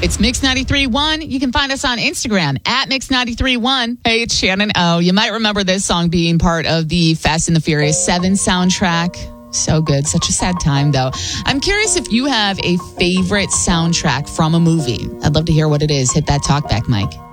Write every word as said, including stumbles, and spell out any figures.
It's Mix ninety-three point one. You can find us on Instagram at Mix ninety-three point one. Hey, it's Shannon O. You might remember this song being part of the Fast and the Furious seven soundtrack. So good. Such a sad time, though. I'm curious if you have a favorite soundtrack from a movie. I'd love to hear what it is. Hit that talk back, Mike.